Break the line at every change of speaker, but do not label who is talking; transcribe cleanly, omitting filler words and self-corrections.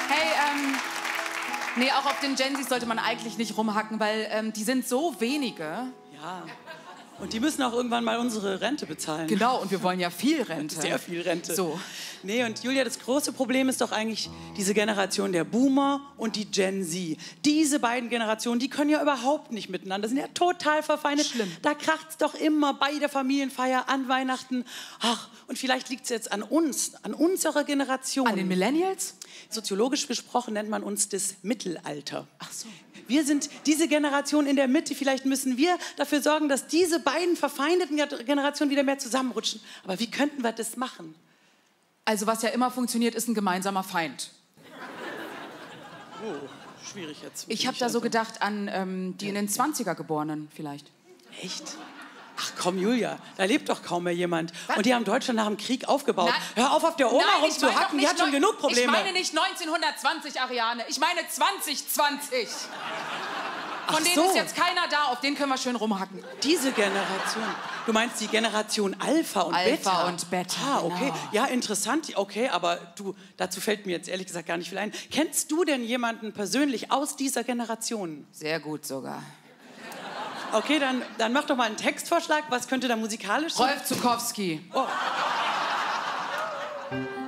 Hey, nee, auch auf den Gen Zs sollte man eigentlich nicht rumhacken, weil die sind so wenige.
Ja. Und die müssen auch irgendwann mal unsere Rente bezahlen.
Genau, und wir wollen ja viel Rente.
Sehr viel Rente.
So.
Nee, und Julia, das große Problem ist doch eigentlich diese Generation der Boomer und die Gen Z. Diese beiden Generationen, die können ja überhaupt nicht miteinander, sind ja total verfeindet.
Schlimm.
Da kracht's doch immer bei der Familienfeier, an Weihnachten. Ach, und vielleicht liegt's jetzt an uns, an unserer Generation.
An den Millennials?
Soziologisch gesprochen nennt man uns das Mittelalter.
Ach so.
Wir sind diese Generation in der Mitte. Vielleicht müssen wir dafür sorgen, dass diese beiden verfeindeten Generationen wieder mehr zusammenrutschen. Aber wie könnten wir das machen?
Also was ja immer funktioniert, ist ein gemeinsamer Feind.
Oh, schwierig jetzt.
Ich habe da so gedacht an die in den 20er Geborenen vielleicht.
Echt? Ach komm, Julia, da lebt doch kaum mehr jemand.
Was?
Und die haben Deutschland nach dem Krieg aufgebaut.
Nein.
Hör auf der Oma
Nein,
rumzuhacken, die hat schon genug Probleme.
Ich meine nicht 1920, Ariane. Ich meine 2020. Von denen ist jetzt keiner da, auf den können wir schön rumhacken.
Diese Generation. Du meinst die Generation Alpha und Beta?
Alpha und Beta,
Ah, okay.
genau.
Ja, interessant. Okay, aber du, dazu fällt mir jetzt ehrlich gesagt gar nicht viel ein. Kennst du denn jemanden persönlich aus dieser Generation?
Sehr gut sogar.
Okay, dann mach doch mal einen Textvorschlag. Was könnte da musikalisch sein?
Rolf Zukowski.
Oh.